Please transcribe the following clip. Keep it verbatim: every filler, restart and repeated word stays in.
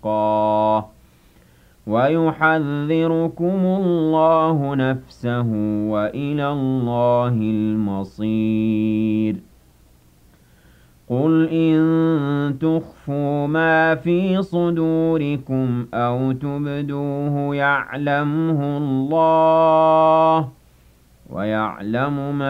حَقًّا وَيُحَذِّرُكُمُ اللَّهُ نَفْسَهُ وَإِلَى اللَّهِ الْمَصِيرُ قُلْ إِن تُخْفُوا مَا فِي صُدُورِكُمْ أَوْ تُبْدُوهُ يَعْلَمْهُ اللَّهُ وَيَعْلَمُ مَا